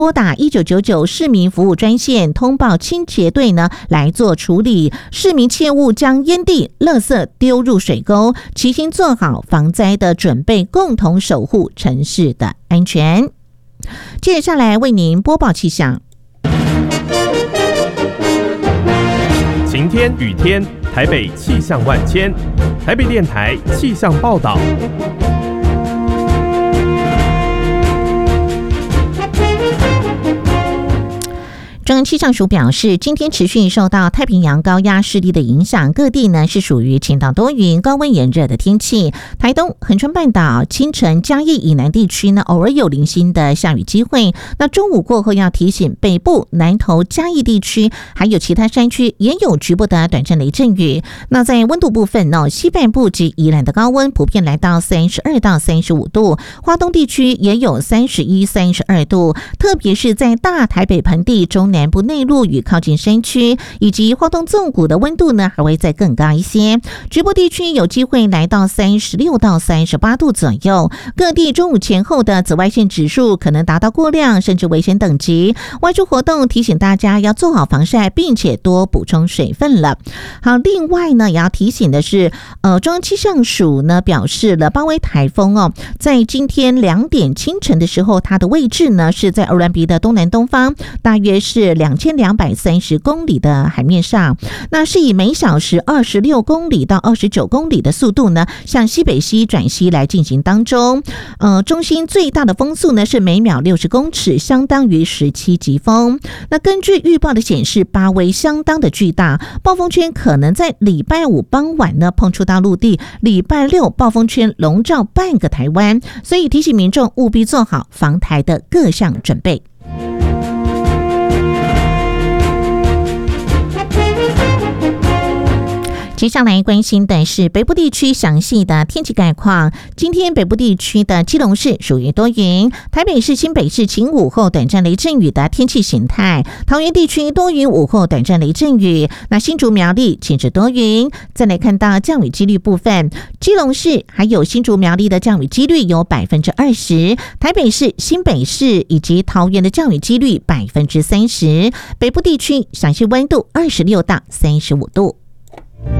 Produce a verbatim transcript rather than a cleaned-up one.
拨打一九九九市民服务专线通报清洁队呢来做处理，市民切勿将烟蒂、垃圾丢入水沟，齐心做好防灾的准备，共同守护城市的安全。接下来为您播报气象。 晴天雨天，台北气象万千，台北电台气象报道。 中央气象署表示，今天持续受到太平洋高压势力的影响，各地呢是属于晴到多云、高温炎热的天气。台东、恒春半岛、清晨、嘉义以南地区呢，偶尔有零星的下雨机会。那中午过后要提醒北部、南投、嘉义地区，还有其他山区也有局部的短暂雷阵雨。那在温度部分呢，西半部及宜兰的高温普遍来到三十二到三十五度，花东地区也有三十一、三十二度，特别是在大台北盆地、中南部内陆与靠近山区以及花东纵谷的温度呢，还会再更高一些。局部地区有机会来到三十六到三十八度左右。各地中午前后的紫外线指数可能达到过量甚至危险等级。外出活动提醒大家要做好防晒，并且多补充水分了。好，另外呢，也要提醒的是，呃，中央气象署呢表示了，巴威台风哦，在今天两点清晨的时候，它的位置呢是在鹅銮鼻的东南东方，大约是两千两百三十公里的海面上，那是以每小时二十六公里到二十九公里的速度呢，向西北西转西来进行当中。呃，中心最大的风速呢是每秒六十公尺，相当于十七级风。那根据预报的显示，巴威相当的巨大，暴风圈可能在礼拜五傍晚呢碰触到陆地，礼拜六暴风圈笼罩半个台湾，所以提醒民众务必做好防台的各项准备。接下来关心的是北部地区详细的天气概况。今天北部地区的基隆市属于多云，台北市、新北市晴午后短暂雷阵雨的天气形态，桃园地区多云午后短暂雷阵雨，那新竹苗栗晴至多云。再来看到降雨几率部分，基隆市还有新竹苗栗的降雨几率有百分之二十，台北市、新北市以及桃园的降雨几率百分之三十。北部地区详细温度二十六到三十五度。